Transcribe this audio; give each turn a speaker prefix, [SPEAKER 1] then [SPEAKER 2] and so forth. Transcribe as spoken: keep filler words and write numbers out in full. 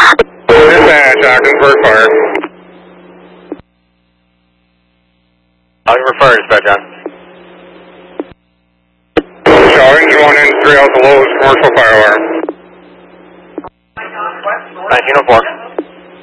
[SPEAKER 1] Dispatch, Ogdensburg Fire.
[SPEAKER 2] Ogdensburg Fire, dispatch on.
[SPEAKER 1] Show engine one in three out the Lowe's commercial fire alarm.
[SPEAKER 2] nineteen oh four.